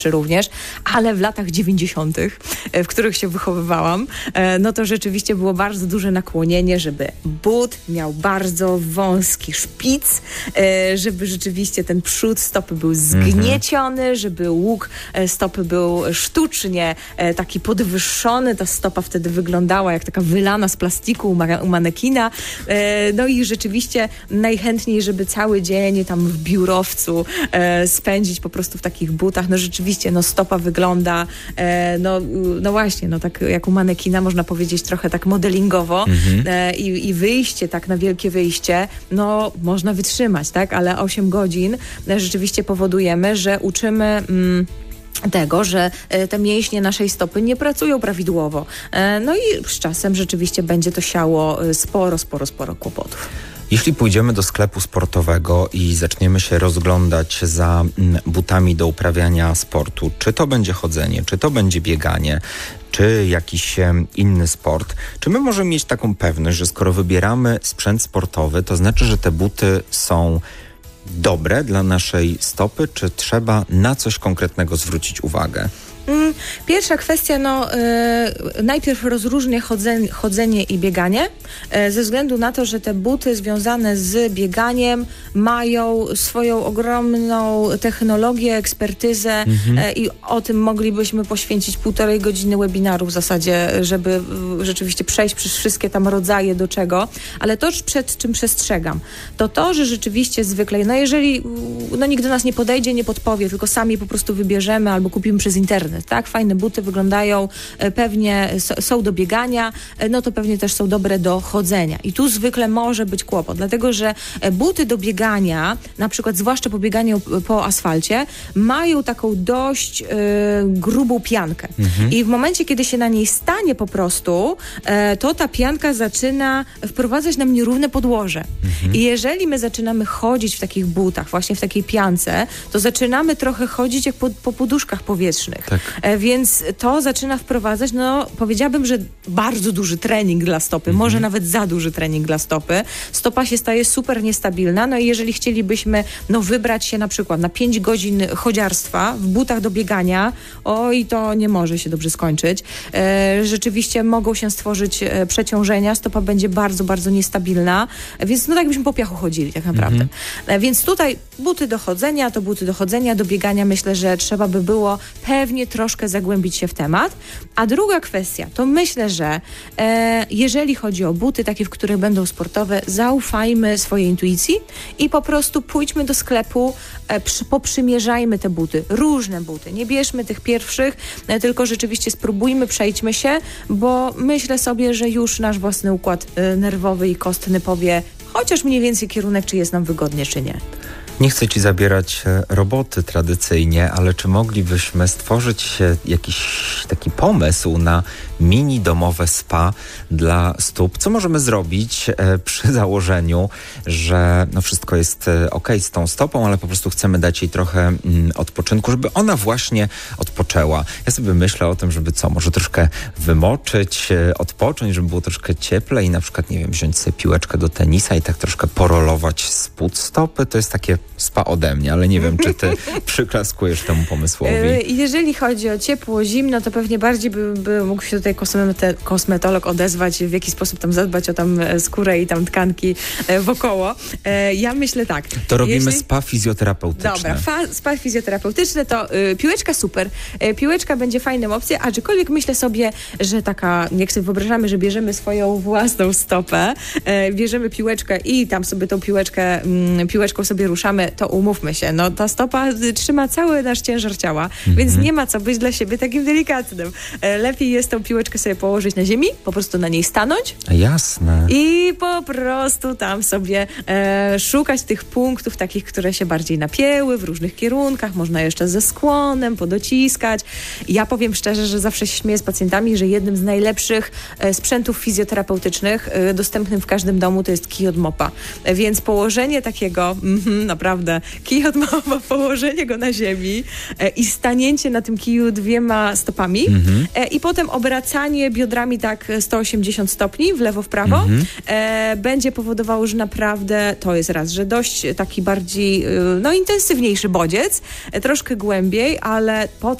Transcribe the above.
również, ale w latach 90., w których się wychowywałam, no to rzeczywiście było bardzo duże nakłonienie, żeby but miał bardzo wąski szpic, żeby rzeczywiście ten przód stopy był zgnieciony, żeby łuk stopy był sztucznie taki podwyższony. Ta stopa wtedy wyglądała jak taka wylana z plastiku u manekina. No i rzeczywiście najchętniej, żeby cały dzień tam w biurowcu spędzić po prostu w takich butach. No rzeczywiście stopa wygląda no właśnie, no tak jak u manekina, można powiedzieć trochę tak modelingowo i wyjście tak na wielkie wyjście, no można wytrzymać, tak? Ale 8 godzin rzeczywiście powodujemy, że uczymy tego, że te mięśnie naszej stopy nie pracują prawidłowo. No i z czasem rzeczywiście będzie to siało sporo kłopotów. Jeśli pójdziemy do sklepu sportowego i zaczniemy się rozglądać za butami do uprawiania sportu, czy to będzie chodzenie, czy to będzie bieganie, czy jakiś inny sport, czy my możemy mieć taką pewność, że skoro wybieramy sprzęt sportowy, to znaczy, że te buty są dobre dla naszej stopy, czy trzeba na coś konkretnego zwrócić uwagę? Pierwsza kwestia, najpierw rozróżnię chodzenie i bieganie, ze względu na to, że te buty związane z bieganiem mają swoją ogromną technologię, ekspertyzę i o tym moglibyśmy poświęcić 1,5 godziny webinaru w zasadzie, żeby rzeczywiście przejść przez wszystkie tam rodzaje do czego, ale to, przed czym przestrzegam, to, że rzeczywiście zwykle, jeżeli nikt do nas nie podejdzie, nie podpowie, tylko sami po prostu wybierzemy albo kupimy przez internet, tak? Fajne buty wyglądają, pewnie są do biegania, no to pewnie też są dobre do chodzenia. I tu zwykle może być kłopot, dlatego że buty do biegania, na przykład zwłaszcza po bieganiu po asfalcie, mają taką dość grubą piankę. I w momencie, kiedy się na niej stanie po prostu, to ta pianka zaczyna wprowadzać nam nierówne podłoże. I jeżeli my zaczynamy chodzić w takich butach, właśnie w takiej piance, to zaczynamy trochę chodzić jak po poduszkach powietrznych. Tak. Więc to zaczyna wprowadzać, powiedziałabym, że bardzo duży trening dla stopy, może nawet za duży trening dla stopy. Stopa się staje super niestabilna, i jeżeli chcielibyśmy wybrać się na przykład na 5 godzin chodziarstwa w butach do biegania, to nie może się dobrze skończyć. Rzeczywiście mogą się stworzyć przeciążenia, stopa będzie bardzo, bardzo niestabilna, więc tak byśmy po piachu chodzili tak naprawdę. Więc tutaj buty do chodzenia, do biegania myślę, że trzeba by było pewnie troszkę zagłębić się w temat. A druga kwestia, to myślę, że jeżeli chodzi o buty takie, w których będą sportowe, zaufajmy swojej intuicji i po prostu pójdźmy do sklepu, poprzymierzajmy te buty, różne buty. Nie bierzmy tych pierwszych, tylko rzeczywiście spróbujmy, przejdźmy się, bo myślę sobie, że już nasz własny układ nerwowy i kostny powie chociaż mniej więcej kierunek, czy jest nam wygodnie, czy nie. Nie chcę ci zabierać roboty tradycyjnie, ale czy moglibyśmy stworzyć jakiś taki pomysł na mini domowe spa dla stóp? Co możemy zrobić przy założeniu, że wszystko jest okej z tą stopą, ale po prostu chcemy dać jej trochę odpoczynku, żeby ona właśnie odpoczęła. Ja sobie myślę o tym, żeby może troszkę wymoczyć, odpocząć, żeby było troszkę cieplej i na przykład, wziąć sobie piłeczkę do tenisa i tak troszkę porolować spód stopy. To jest takie spa ode mnie, ale nie wiem, czy ty przyklaskujesz temu pomysłowi. Jeżeli chodzi o ciepło, zimno, to pewnie bardziej by mógł się tutaj kosmetolog odezwać, w jaki sposób tam zadbać o tam skórę i tam tkanki wokoło. Ja myślę tak. To robimy spa fizjoterapeutyczne. Dobra, spa fizjoterapeutyczne to piłeczka super. Piłeczka będzie fajną opcją, aczkolwiek myślę sobie, że taka, jak sobie wyobrażamy, że bierzemy swoją własną stopę, bierzemy piłeczkę i tam sobie tą piłeczką sobie ruszamy, to umówmy się, ta stopa trzyma cały nasz ciężar ciała, więc nie ma co być dla siebie takim delikatnym. Lepiej jest tą piłeczkę sobie położyć na ziemi, po prostu na niej stanąć. Jasne. I po prostu tam sobie szukać tych punktów takich, które się bardziej napięły w różnych kierunkach, można jeszcze ze skłonem podociskać. Ja powiem szczerze, że zawsze się śmieję z pacjentami, że jednym z najlepszych sprzętów fizjoterapeutycznych dostępnym w każdym domu to jest kij od mopa. Więc położenie takiego naprawdę naprawdę. Kij odmowa, położenie go na ziemi i stanięcie na tym kiju 2 stopami i potem obracanie biodrami tak 180 stopni w lewo, w prawo będzie powodowało, że naprawdę to jest raz, że dość taki bardziej intensywniejszy bodziec, troszkę głębiej, ale potem